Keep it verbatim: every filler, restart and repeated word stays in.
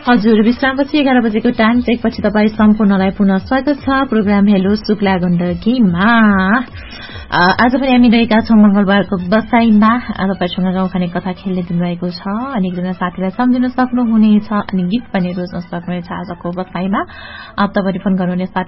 हजुर विश्रामपछि एघार बजेको टाइम चेकपछि तपाईँ सम्पूर्णलाई पुनः स्वागत छ प्रोग्राम हेलो शुक्ला गण्डकीमा। आज पनि हामी रहेका छौं मंगलबारको बसाईमा। तपाईसँग गाउँखाने कथा खेल्ने दिन रहेको छ अनि एकजना साथीलाई सम्झिन सक्नुहुनेछ अनि गीत पनि रोज्न सक्नुहुनेछ आजको बसाईमा। तपाईले फोन गर्नुहुने